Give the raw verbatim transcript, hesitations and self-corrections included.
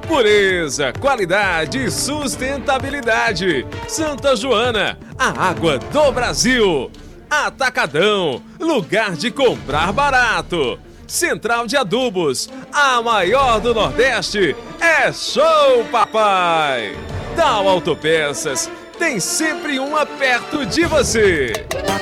Pureza, qualidade e sustentabilidade. Santa Joana, a água do Brasil. Atacadão, lugar de comprar barato. Central de Adubos, a maior do Nordeste. É show, papai! Tal Autopeças, tem sempre uma perto de você.